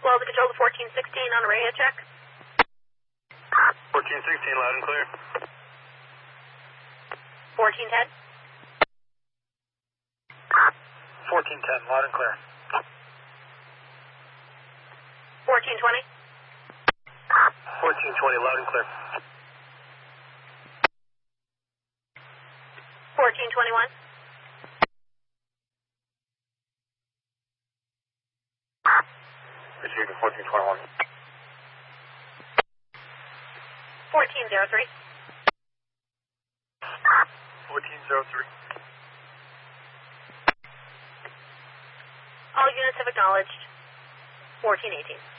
Well, to control the 1416 on a radio check. 1416, loud and clear. 1410. 1410, loud and clear. 1420. 1420, loud and clear. 1421. Receiving 1421. 1403. 1403. All units have acknowledged 1418.